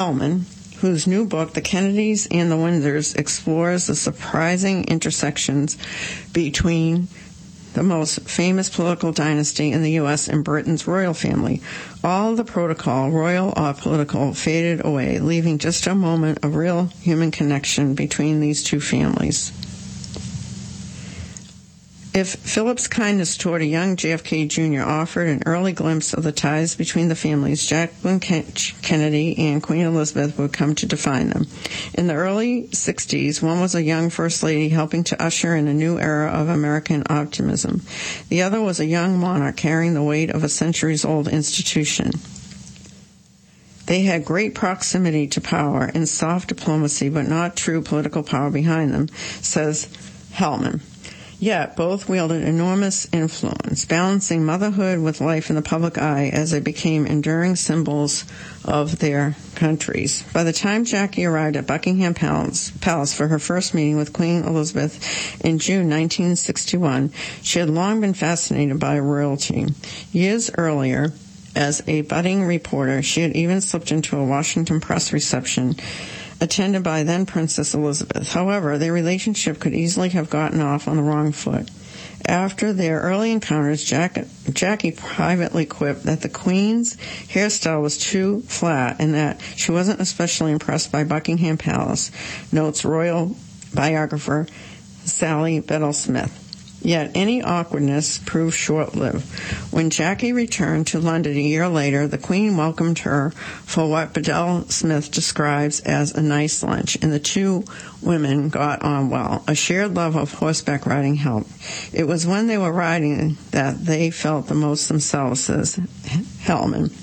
Hellman, whose new book, The Kennedys and the Windsors, explores the surprising intersections between the most famous political dynasty in the U.S. and Britain's royal family. All the protocol, royal or political, faded away, leaving just a moment of real human connection between these two families. If Philip's kindness toward a young JFK Jr. offered an early glimpse of the ties between the families, Jacqueline Kennedy and Queen Elizabeth would come to define them. In the early 60s, one was a young First Lady helping to usher in a new era of American optimism. The other was a young monarch carrying the weight of a centuries-old institution. They had great proximity to power and soft diplomacy, but not true political power behind them, says Hellman. Yet both wielded enormous influence, balancing motherhood with life in the public eye as they became enduring symbols of their countries. By the time Jackie arrived at Buckingham Palace for her first meeting with Queen Elizabeth in June 1961, she had long been fascinated by royalty. Years earlier, as a budding reporter, she had even slipped into a Washington press reception attended by then Princess Elizabeth. However, their relationship could easily have gotten off on the wrong foot. After their early encounters, Jackie privately quipped that the Queen's hairstyle was too flat and that she wasn't especially impressed by Buckingham Palace, notes royal biographer Sally Bedell-Smith. Yet any awkwardness proved short-lived. When Jackie returned to London a year later, the Queen welcomed her for what Bedell-Smith describes as a nice lunch, and the two women got on well. A shared love of horseback riding helped. It was when they were riding that they felt the most themselves, says Hellman.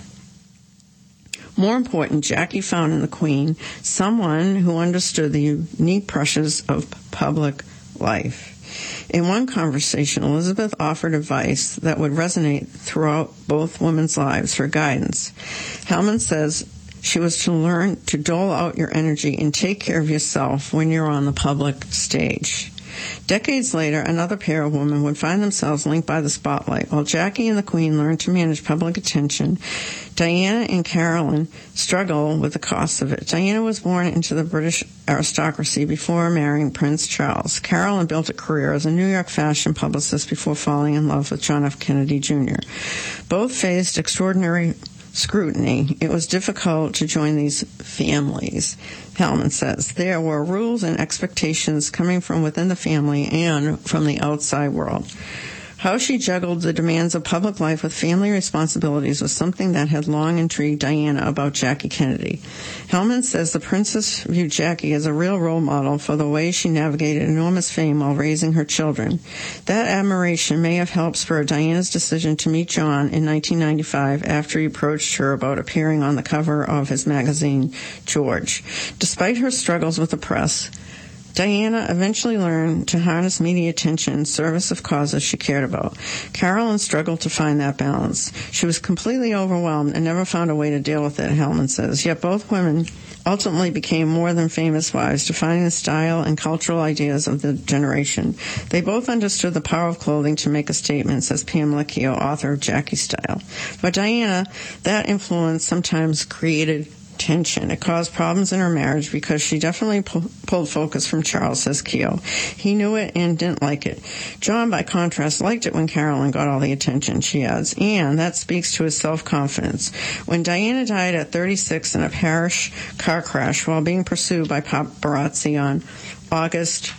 More important, Jackie found in the Queen someone who understood the unique pressures of public life. In one conversation, Elizabeth offered advice that would resonate throughout both women's lives for guidance. Hellman says she was to learn to dole out your energy and take care of yourself when you're on the public stage. Decades later, another pair of women would find themselves linked by the spotlight. While Jackie and the Queen learned to manage public attention, Diana and Caroline struggle with the cost of it. Diana was born into the British aristocracy before marrying Prince Charles. Caroline built a career as a New York fashion publicist before falling in love with John F. Kennedy Jr. Both faced extraordinary scrutiny. It was difficult to join these families, Hellman says. There were rules and expectations coming from within the family and from the outside world. How she juggled the demands of public life with family responsibilities was something that had long intrigued Diana about Jackie Kennedy. Hellman says the princess viewed Jackie as a real role model for the way she navigated enormous fame while raising her children. That admiration may have helped spur Diana's decision to meet John in 1995 after he approached her about appearing on the cover of his magazine, George. Despite her struggles with the press, Diana eventually learned to harness media attention in service of causes she cared about. Caroline struggled to find that balance. She was completely overwhelmed and never found a way to deal with it, Hellman says. Yet both women ultimately became more than famous wives, defining the style and cultural ideas of the generation. They both understood the power of clothing to make a statement, says Pamela Keogh, author of Jackie Style. For Diana, that influence sometimes created tension. It caused problems in her marriage because she definitely pulled focus from Charles, says Keogh. He knew it and didn't like it. John, by contrast, liked it when Caroline got all the attention, she adds, and that speaks to his self-confidence. When Diana died at 36 in a Paris car crash while being pursued by paparazzi on August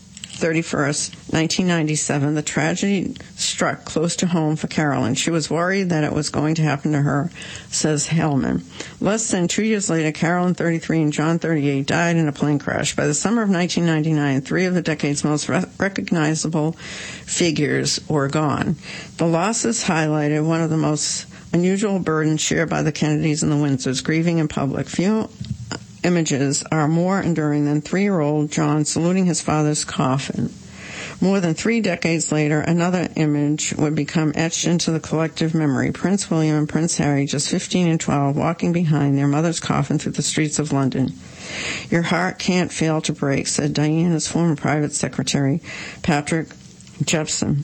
31st, 1997, the tragedy struck close to home for Caroline. She was worried that it was going to happen to her, says Hellman. Less than 2 years later, Caroline, 33, and John, 38, died in a plane crash. By the summer of 1999, three of the decade's most recognizable figures were gone. The losses highlighted one of the most unusual burdens shared by the Kennedys and the Windsors, grieving in public. Few images are more enduring than 3-year-old John saluting his father's coffin. More than 3 decades later, another image would become etched into the collective memory. Prince William and Prince Harry, just 15 and 12, walking behind their mother's coffin through the streets of London. Your heart can't fail to break, said Diana's former private secretary, Patrick Jepson.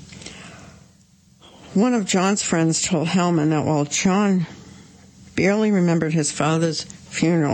One of John's friends told Hellman that while John barely remembered his father's funeral